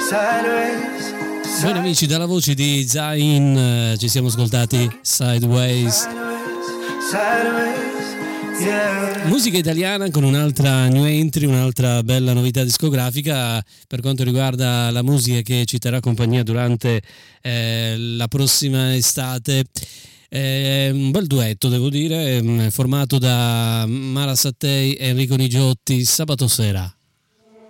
Bene amici, dalla voce di Zayn ci siamo ascoltati Sideways. Musica italiana con un'altra new entry, un'altra bella novità discografica per quanto riguarda la musica che ci terrà compagnia durante la prossima estate. Un bel duetto, devo dire, formato da Mara Sattei e Enrico Nigiotti, Sabato Sera.